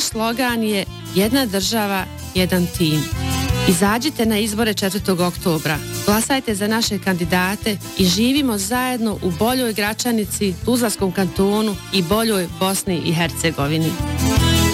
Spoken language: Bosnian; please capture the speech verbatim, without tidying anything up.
slogan je jedna država, jedan tim. Izađite na izbore četvrtog oktobra, glasajte za naše kandidate i živimo zajedno u boljoj Gračanici, Tuzlanskom kantonu i boljoj Bosni i Hercegovini.